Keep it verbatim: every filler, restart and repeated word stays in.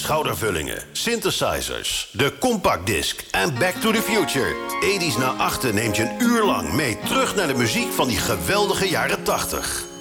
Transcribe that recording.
schoudervullingen, synthesizers, de Compact Disc en Back to the Future. tachtiger naar achter neemt je een uur lang mee terug naar de muziek van die geweldige jaren tachtig.